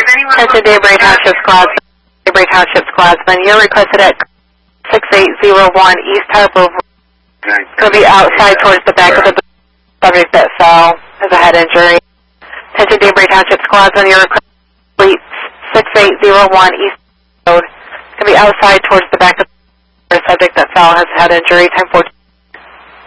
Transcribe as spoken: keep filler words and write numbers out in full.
Attention Danbury Township's Glassman. Danbury Township's Glassman. You're requested at six eight zero one East Harper. It's going to be outside towards the back of the subject that fell has a head injury. Attention Danbury Township's Glassman. You're requested six eight zero one East Road. It's going to be outside towards the back of the subject that fell has a head injury. Time fourteen.